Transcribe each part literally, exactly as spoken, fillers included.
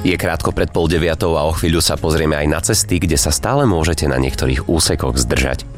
Je krátko pred pol deviatou a o chvíľu sa pozrieme aj na cesty, kde sa stále môžete na niektorých úsekoch zdržať.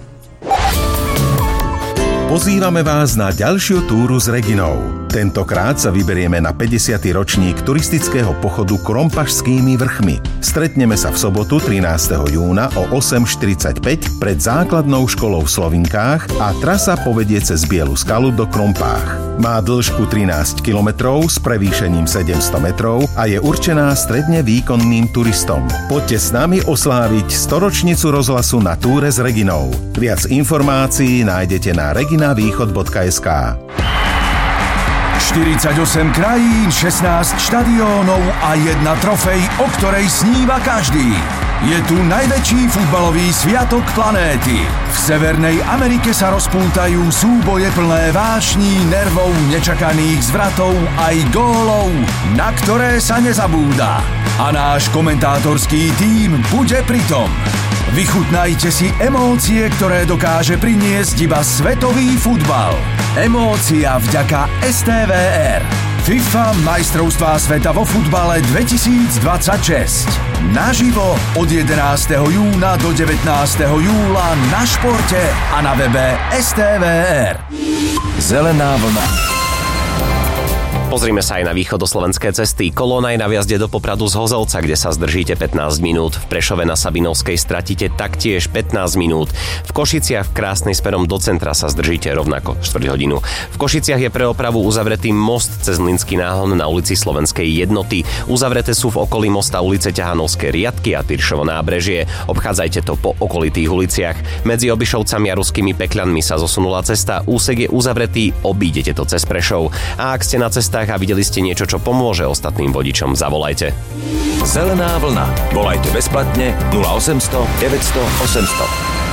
Pozývame vás na ďalšiu túru s Reginou. Tentokrát sa vyberieme na päťdesiaty ročník turistického pochodu Krompašskými vrchmi. Stretneme sa v sobotu trinásteho júna o osem štyridsaťpäť pred základnou školou v Slovinkách a trasa povedie cez Bielu skalu do Krompách. Má dĺžku trinásť kilometrov s prevýšením sedemsto metrov a je určená stredne výkonným turistom. Poďte s nami osláviť storočnicu rozhlasu na túre s Reginou. Viac informácií nájdete na reginavýchod bodka es ká. štyridsaťosem krajín, šestnásť štadiónov a jedna trofej, o ktorej sníva každý. Je tu najväčší futbalový sviatok planéty. V Severnej Amerike sa rozpútajú súboje plné vášní, nervov, nečakaných zvratov aj gólov, na ktoré sa nezabúda. A náš komentátorský tím bude pritom. Vychutnajte si emócie, ktoré dokáže priniesť iba svetový futbal. Emócia vďaka es té vé er. FIFA majstrovstvá sveta vo futbale dvetisícdvadsaťšesť. Naživo od jedenásteho júna do devätnásteho júla na športe a na webe es té vé er. Zelená vlna. Pozrime sa aj na východoslovenské cesty. Kolóna je na vjazde do Popradu z Hozolca, kde sa zdržíte pätnásť minút. V Prešove na Sabinovskej stratíte taktiež pätnásť minút. V Košiciach v Krásnej smerom do centra sa zdržíte rovnako štvrť hodinu. V Košiciach je pre opravu uzavretý most cez Mlynský náhon na ulici Slovenskej jednoty. Uzavreté sú v okolí mosta ulice Ťahanovské riadky a Tyršovo nábrežie. Obchádzajte to po okolitých uliciach. Medzi Obišovcami a Ruskými Pekľanmi sa zosunula cesta. Úsek je uzavretý, obídete to cez Prešov. A ak ste na cestách a videli ste niečo, čo pomôže ostatným vodičom, zavolajte. Zelená vlna. Volajte bezplatne nula osemsto deväťsto osemsto.